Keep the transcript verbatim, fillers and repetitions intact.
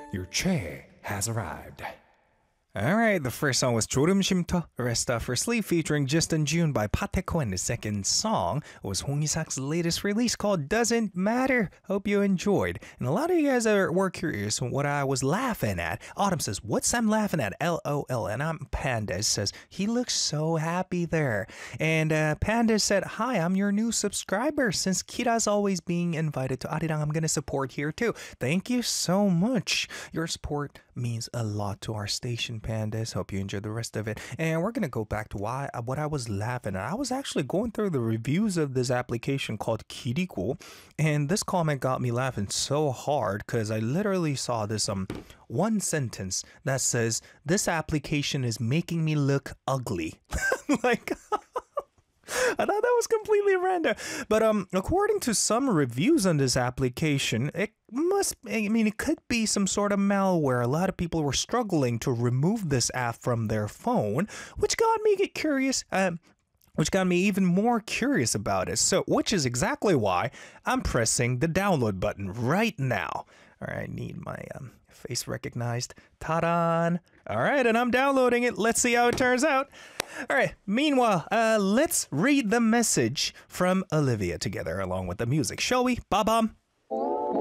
Your chair has arrived. Alright, the first song was 졸음 쉼터, Rest for Sleep featuring Just in June by Pateko, and the second song was Hong Isak's latest release called Doesn't Matter. Hope you enjoyed. And a lot of you guys are, were curious what I was laughing at. Autumn says, what's I'm laughing at? L O L. And I'm Panda says, he looks so happy there. And uh, Panda said, hi, I'm your new subscriber. Since Kira's always being invited to Arirang, I'm going to support here too. Thank you so much. Your support means a lot to our station, Pandas. Hope you enjoy the rest of it. And we're gonna go back to why what I was laughing at. I was actually going through the reviews of this application called Kiriko, and this comment got me laughing so hard because I literally saw this um one sentence that says, this application is making me look ugly. Like I thought that was completely random. But um, according to some reviews on this application, it must, I mean, it could be some sort of malware. A lot of people were struggling to remove this app from their phone, which got me curious. Um, which got me even more curious about it. So, which is exactly why I'm pressing the download button right now. All right, I need my um, face recognized. Ta-da! All right, and I'm downloading it. Let's see how it turns out. All right, meanwhile, uh, let's read the message from Olivia together along with the music, shall we? Ba-bum.